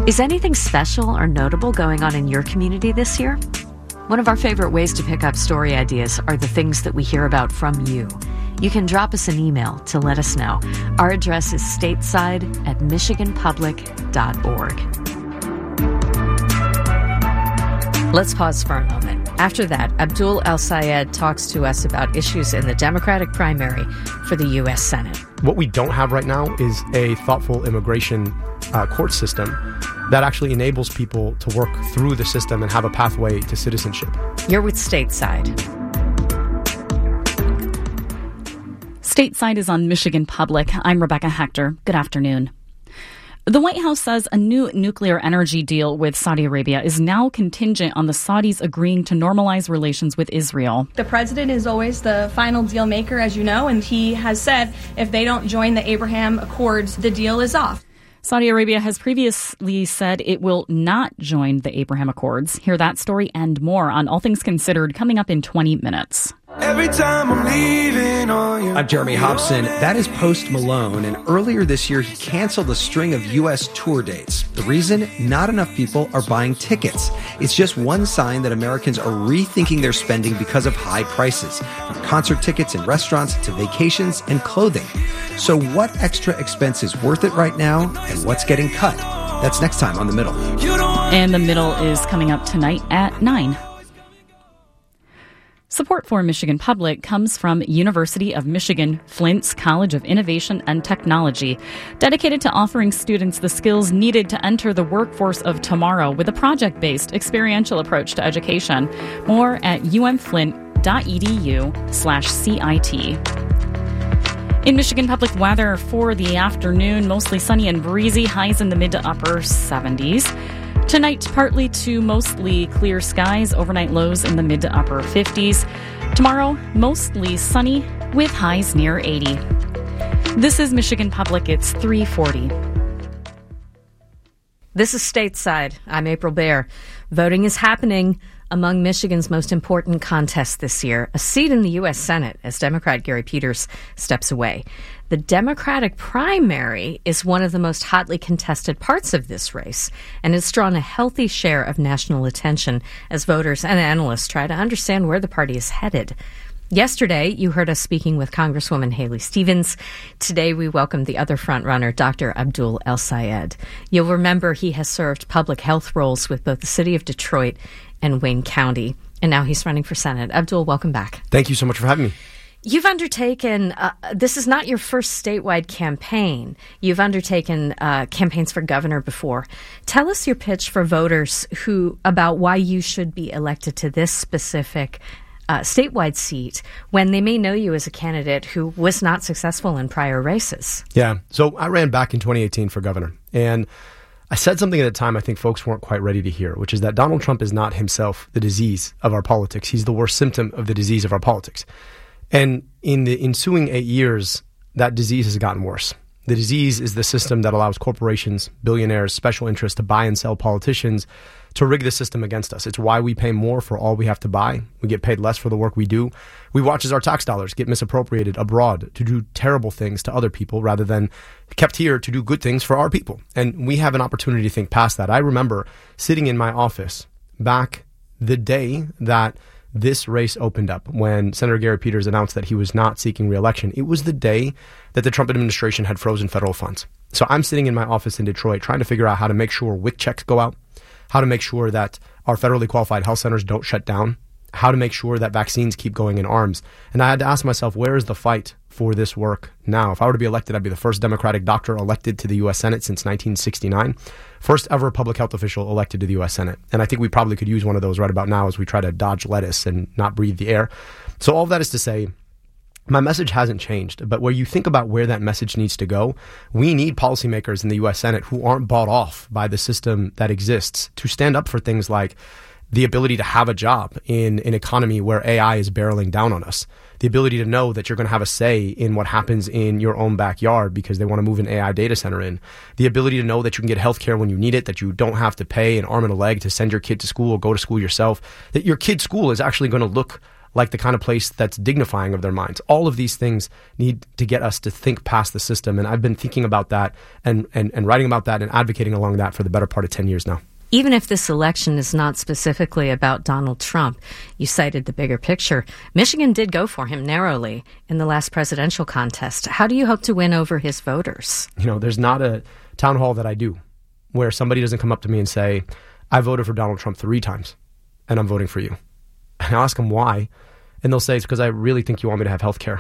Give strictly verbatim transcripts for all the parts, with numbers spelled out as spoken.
Is anything special or notable going on in your community this year? One of our favorite ways to pick up story ideas are the things that we hear about from you. You can drop us an email to let us know. Our address is stateside at michigan public dot org. Let's pause for a moment. After that, Abdul El-Sayed talks to us about issues in the Democratic primary for the U S Senate. What we don't have right now is a thoughtful immigration uh, court system that actually enables people to work through the system and have a pathway to citizenship. You're with Stateside. Stateside is on Michigan Public. I'm Rebecca Hector. Good afternoon. The White House says a new nuclear energy deal with Saudi Arabia is now contingent on the Saudis agreeing to normalize relations with Israel. The president is always the final deal maker, as you know, and he has said if they don't join the Abraham Accords, the deal is off. Saudi Arabia has previously said it will not join the Abraham Accords. Hear that story and more on All Things Considered coming up in twenty minutes. Every time I'm leaving on you. I'm Jeremy Hobson. That is Post Malone. And earlier this year, he canceled a string of U S tour dates. The reason? Not enough people are buying tickets. It's just one sign that Americans are rethinking their spending because of high prices, from concert tickets and restaurants to vacations and clothing. So what extra expense is worth it right now, and what's getting cut? That's next time on The Middle. And The Middle is coming up tonight at nine. Support for Michigan Public comes from University of Michigan Flint's College of Innovation and Technology, dedicated to offering students the skills needed to enter the workforce of tomorrow with a project-based experiential approach to education. More at umflint.edu slash CIT. In Michigan Public weather for the afternoon, mostly sunny and breezy, highs in the mid to upper seventies. Tonight, partly to mostly clear skies, overnight lows in the mid to upper fifties. Tomorrow, mostly sunny with highs near eighty. This is Michigan Public. It's three forty. This is Stateside. I'm April Baer. Voting is happening among Michigan's most important contests this year, a seat in the U S Senate as Democrat Gary Peters steps away. The Democratic primary is one of the most hotly contested parts of this race, and it's drawn a healthy share of national attention as voters and analysts try to understand where the party is headed. Yesterday, you heard us speaking with Congresswoman Haley Stevens. Today, we welcome the other frontrunner, Doctor Abdul El-Sayed. You'll remember he has served public health roles with both the city of Detroit and Wayne County, and now he's running for Senate. Abdul, welcome back. Thank you so much for having me. You've undertaken, uh, this is not your first statewide campaign. You've undertaken uh, campaigns for governor before. Tell us your pitch for voters who about why you should be elected to this specific uh, statewide seat when they may know you as a candidate who was not successful in prior races. Yeah, so I ran back in twenty eighteen for governor, and I said something at the time I think folks weren't quite ready to hear, which is that Donald Trump is not himself the disease of our politics. He's the worst symptom of the disease of our politics. And in the ensuing eight years, that disease has gotten worse. The disease is the system that allows corporations, billionaires, special interests to buy and sell politicians to rig the system against us. It's why we pay more for all we have to buy. We get paid less for the work we do. We watch as our tax dollars get misappropriated abroad to do terrible things to other people rather than kept here to do good things for our people. And we have an opportunity to think past that. I remember sitting in my office back the day that this race opened up when Senator Gary Peters announced that he was not seeking re-election. It was the day that the Trump administration had frozen federal funds. So I'm sitting in my office in Detroit trying to figure out how to make sure W I C checks go out, how to make sure that our federally qualified health centers don't shut down, how to make sure that vaccines keep going in arms. And I had to ask myself, where is the fight for this work now? If I were to be elected, I'd be the first Democratic doctor elected to the U S Senate since nineteen sixty-nine. First ever public health official elected to the U S Senate. And I think we probably could use one of those right about now as we try to dodge lettuce and not breathe the air. So all of that is to say, my message hasn't changed. But where you think about where that message needs to go, we need policymakers in the U S Senate who aren't bought off by the system that exists to stand up for things like the ability to have a job in an economy where A I is barreling down on us, the ability to know that you're going to have a say in what happens in your own backyard because they want to move an A I data center in, the ability to know that you can get health care when you need it, that you don't have to pay an arm and a leg to send your kid to school or go to school yourself, that your kid's school is actually going to look like the kind of place that's dignifying of their minds. All of these things need to get us to think past the system. And I've been thinking about that and, and, and writing about that and advocating along that for the better part of ten years now. Even if this election is not specifically about Donald Trump, you cited the bigger picture. Michigan did go for him narrowly in the last presidential contest. How do you hope to win over his voters? You know, there's not a town hall that I do where somebody doesn't come up to me and say, I voted for Donald Trump three times and I'm voting for you. And I'll ask them why. And they'll say, it's because I really think you want me to have health care.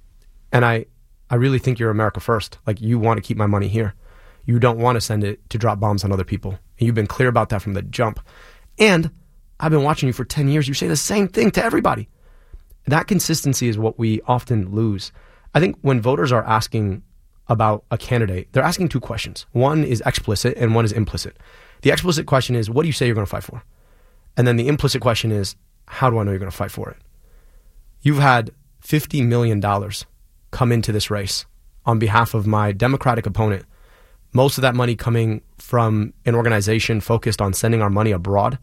And I, I really think you're America first. Like, you want to keep my money here. You don't want to send it to drop bombs on other people. And you've been clear about that from the jump. And I've been watching you for ten years. You say the same thing to everybody. That consistency is what we often lose. I think when voters are asking about a candidate, they're asking two questions. One is explicit and one is implicit. The explicit question is, what do you say you're going to fight for? And then the implicit question is, how do I know you're going to fight for it? You've had fifty million dollars come into this race on behalf of my Democratic opponent. Most of that money coming from an organization focused on sending our money abroad.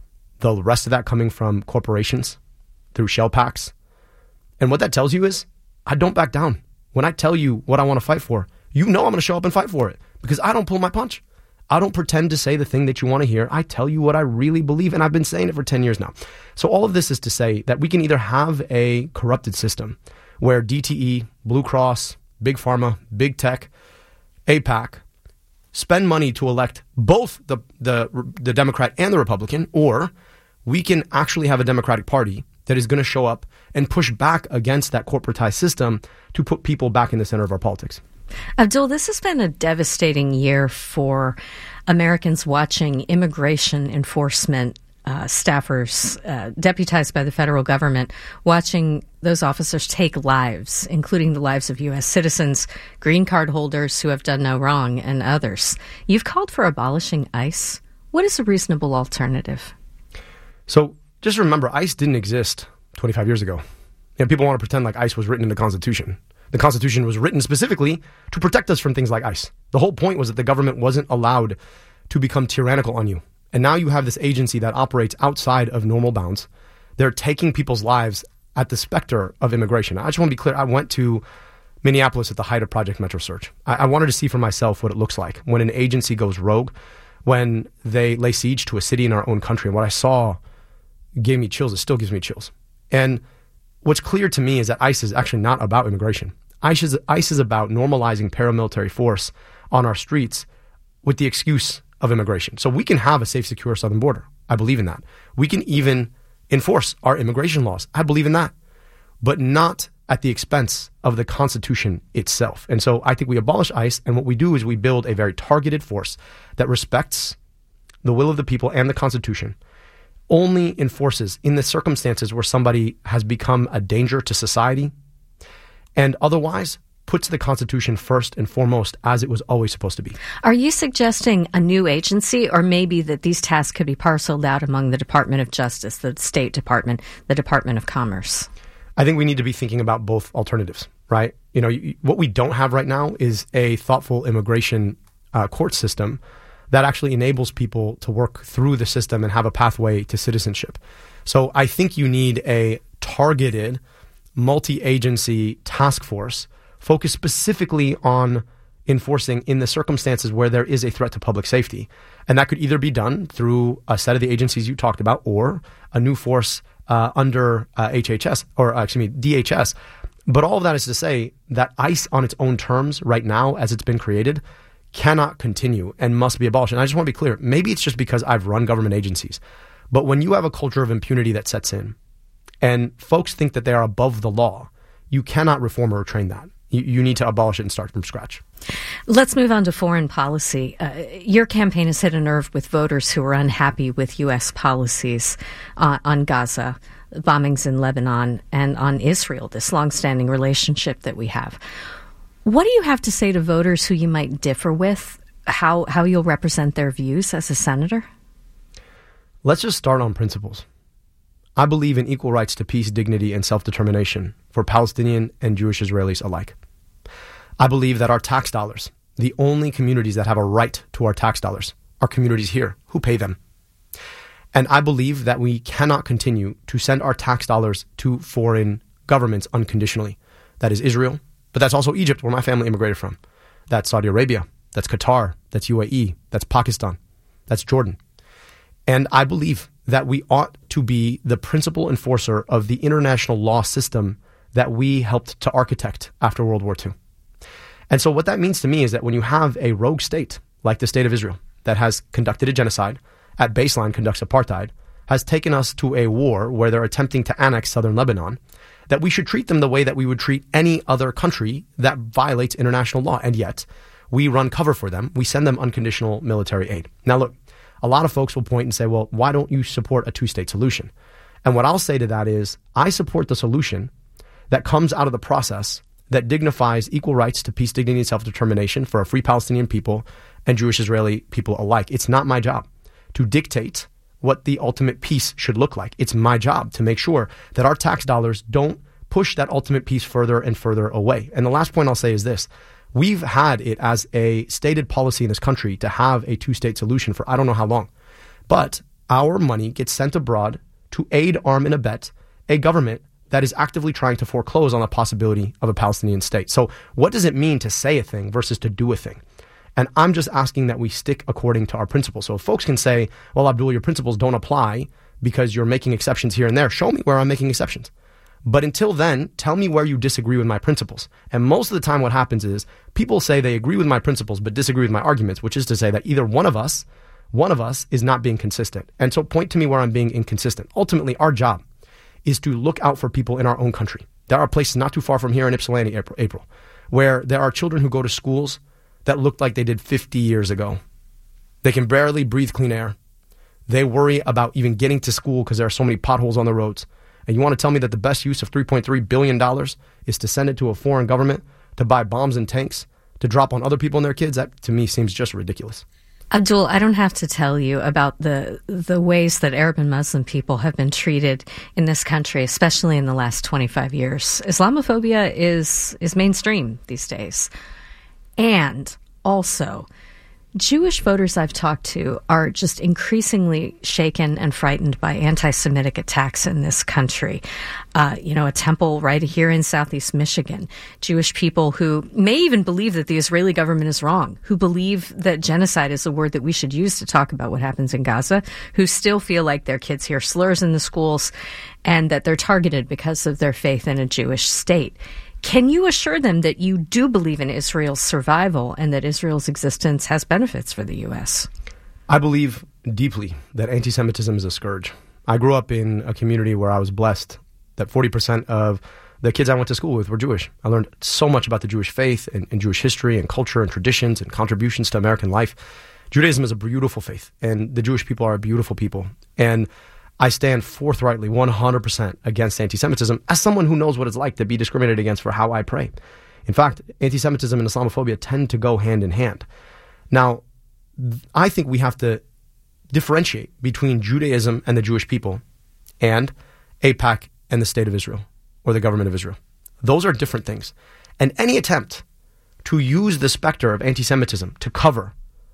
The rest of that coming from corporations through shell packs. And what that tells you is, I don't back down. When I tell you what I want to fight for, you know I'm going to show up and fight for it because I don't pull my punch. I don't pretend to say the thing that you want to hear. I tell you what I really believe, and I've been saying it for ten years now. So all of this is to say that we can either have a corrupted system where D T E, Blue Cross, Big Pharma, Big Tech, AIPAC, spend money to elect both the, the the Democrat and the Republican, or we can actually have a Democratic Party that is going to show up and push back against that corporatized system to put people back in the center of our politics. Abdul, this has been a devastating year for Americans watching immigration enforcement uh, staffers uh, deputized by the federal government, watching those officers take lives, including the lives of U S citizens, green card holders who have done no wrong, and others. You've called for abolishing ICE. What is a reasonable alternative? So just remember, ICE didn't exist twenty-five years ago. You know, people want to pretend like ICE was written in the Constitution. The Constitution was written specifically to protect us from things like ICE. The whole point was that the government wasn't allowed to become tyrannical on you. And now you have this agency that operates outside of normal bounds. They're taking people's lives at the specter of immigration. I just want to be clear. I went to Minneapolis at the height of Project Metro Search. I, I wanted to see for myself what it looks like when an agency goes rogue, when they lay siege to a city in our own country. And what I saw gave me chills. It still gives me chills. And what's clear to me is that ICE is actually not about immigration. ICE is, ICE is about normalizing paramilitary force on our streets with the excuse of immigration. So we can have a safe, secure southern border. I believe in that. We can even enforce our immigration laws. I believe in that. But not at the expense of the Constitution itself. And so I think we abolish ICE, and what we do is we build a very targeted force that respects the will of the people and the Constitution, only enforces in the circumstances where somebody has become a danger to society, and otherwise puts the Constitution first and foremost as it was always supposed to be. Are you suggesting a new agency, or maybe that these tasks could be parceled out among the Department of Justice, the State Department, the Department of Commerce? I think we need to be thinking about both alternatives, right? You know, what we don't have right now is a thoughtful immigration uh, court system that actually enables people to work through the system and have a pathway to citizenship. So I think you need a targeted multi-agency task force focused specifically on enforcing in the circumstances where there is a threat to public safety. And that could either be done through a set of the agencies you talked about, or a new force uh, under uh, H H S, or uh, excuse me, D H S. But all of that is to say that ICE on its own terms right now, as it's been created, cannot continue and must be abolished. And I just want to be clear, maybe it's just because I've run government agencies, but when you have a culture of impunity that sets in and folks think that they are above the law, you cannot reform or train that. You, you need to abolish it and start from scratch. Let's move on to foreign policy. Uh, your campaign has hit a nerve with voters who are unhappy with U S policies uh, on Gaza, bombings in Lebanon, and on Israel, this longstanding relationship that we have. What do you have to say to voters who you might differ with, how, how you'll represent their views as a senator? Let's just start on principles. I believe in equal rights to peace, dignity, and self-determination for Palestinian and Jewish Israelis alike. I believe that our tax dollars, the only communities that have a right to our tax dollars, are communities here who pay them. And I believe that we cannot continue to send our tax dollars to foreign governments unconditionally. That is Israel, but that's also Egypt, where my family immigrated from. That's Saudi Arabia. That's Qatar. That's U A E. That's Pakistan. That's Jordan. And I believe that we ought to be the principal enforcer of the international law system that we helped to architect after World War Two. And so what that means to me is that when you have a rogue state like the state of Israel that has conducted a genocide, at baseline conducts apartheid, has taken us to a war where they're attempting to annex southern Lebanon, that we should treat them the way that we would treat any other country that violates international law. And yet, we run cover for them. We send them unconditional military aid. Now, look, a lot of folks will point and say, well, why don't you support a two-state solution? And what I'll say to that is, I support the solution that comes out of the process that dignifies equal rights to peace, dignity, and self-determination for a free Palestinian people and Jewish Israeli people alike. It's not my job to dictate what the ultimate peace should look like. It's my job to make sure that our tax dollars don't push that ultimate peace further and further away. And the last point I'll say is this. We've had it as a stated policy in this country to have a two-state solution for I don't know how long. But our money gets sent abroad to aid, arm, and abet a government that is actively trying to foreclose on the possibility of a Palestinian state. So what does it mean to say a thing versus to do a thing? And I'm just asking that we stick according to our principles. So if folks can say, well, Abdul, your principles don't apply because you're making exceptions here and there, show me where I'm making exceptions. But until then, tell me where you disagree with my principles. And most of the time what happens is people say they agree with my principles but disagree with my arguments, which is to say that either one of us, one of us is not being consistent. And so point to me where I'm being inconsistent. Ultimately, our job is to look out for people in our own country. There are places not too far from here in Ypsilanti, April, April where there are children who go to schools that looked like they did fifty years ago. They can barely breathe clean air. They worry about even getting to school because there are so many potholes on the roads. And you want to tell me that the best use of three point three billion dollars is to send it to a foreign government to buy bombs and tanks to drop on other people and their kids? That, to me, seems just ridiculous. Abdul, I don't have to tell you about the the ways that Arab and Muslim people have been treated in this country, especially in the last twenty-five years. Islamophobia is is mainstream these days. And also, Jewish voters I've talked to are just increasingly shaken and frightened by anti-Semitic attacks in this country. Uh, you know, a temple right here in southeast Michigan. Jewish people who may even believe that the Israeli government is wrong, who believe that genocide is a word that we should use to talk about what happens in Gaza, who still feel like their kids hear slurs in the schools and that they're targeted because of their faith in a Jewish state. Can you assure them that you do believe in Israel's survival and that Israel's existence has benefits for the U S? I believe deeply that anti-Semitism is a scourge. I grew up in a community where I was blessed that forty percent of the kids I went to school with were Jewish. I learned so much about the Jewish faith and, and Jewish history and culture and traditions and contributions to American life. Judaism is a beautiful faith, and the Jewish people are a beautiful people. And I stand forthrightly one hundred percent against anti-Semitism as someone who knows what it's like to be discriminated against for how I pray. In fact, anti-Semitism and Islamophobia tend to go hand in hand. Now, I think we have to differentiate between Judaism and the Jewish people and AIPAC and the state of Israel or the government of Israel. Those are different things. And any attempt to use the specter of anti-Semitism to cover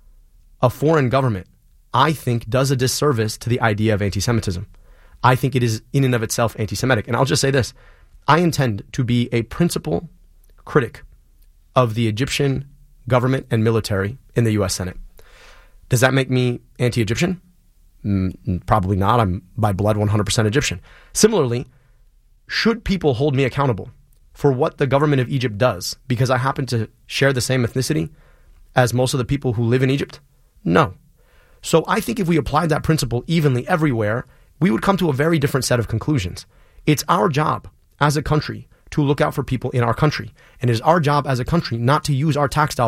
a foreign government, I think, does a disservice to the idea of anti-Semitism. I think it is in and of itself anti-Semitic. And I'll just say this. I intend to be a principal critic of the Egyptian government and military in the U S Senate. Does that make me anti-Egyptian? Mm, probably not. I'm by blood one hundred percent Egyptian. Similarly, should people hold me accountable for what the government of Egypt does because I happen to share the same ethnicity as most of the people who live in Egypt? No. So I think if we applied that principle evenly everywhere, we would come to a very different set of conclusions. It's our job as a country to look out for people in our country. And it is our job as a country not to use our tax dollars